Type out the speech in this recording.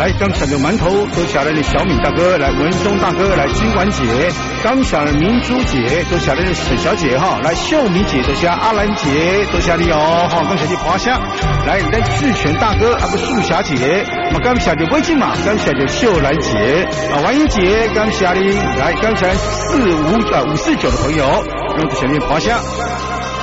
来感谢的馒头，多谢咱的小敏大哥，来文忠大哥，来金管姐，感谢明珠姐，多谢咱的沈小姐哈，来秀米姐，多谢阿兰姐，多谢你哦，好，感谢你爬下，来咱志全大哥，不素霞姐，感谢的魏金马，感谢的秀兰姐，王英姐，感谢你，来感谢459的朋友，让多谢你爬下。